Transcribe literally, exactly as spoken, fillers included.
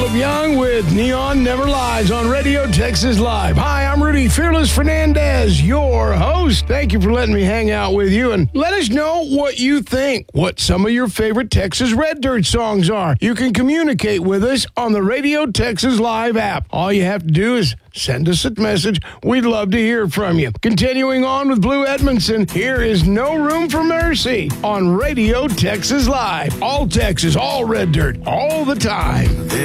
Philip Young with Neon Never Lies on Radio Texas Live. Hi, I'm Rudy Fearless Fernandez, your host. Thank you for letting me hang out with you, and let us know what you think, what some of your favorite Texas Red Dirt songs are. You can communicate with us on the Radio Texas Live app. All you have to do is send us a message. We'd love to hear from you. Continuing on with Blue Edmondson, here is No Room for Mercy on Radio Texas Live. All Texas, all Red Dirt, all the time.